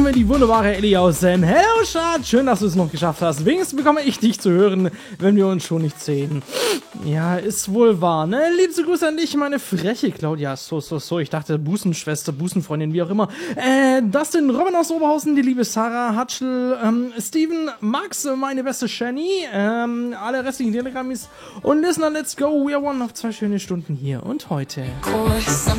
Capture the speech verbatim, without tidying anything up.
wir die wunderbare Ellie aus Zen. Hello, Schat, schön, dass du es noch geschafft hast. Wenigstens bekomme ich dich zu hören, wenn wir uns schon nicht sehen. Ja, ist wohl wahr, ne? Liebste Grüße an dich, meine freche Claudia. So, so, so, ich dachte Busenschwester, Busenfreundin, wie auch immer. Äh, Dustin, Robin aus Oberhausen, die liebe Sarah, Hutschel, ähm, Steven, Max, meine beste Shani, ähm, alle restlichen Telegrammis und Listener, let's go. We are one. Noch zwei schöne Stunden hier und heute.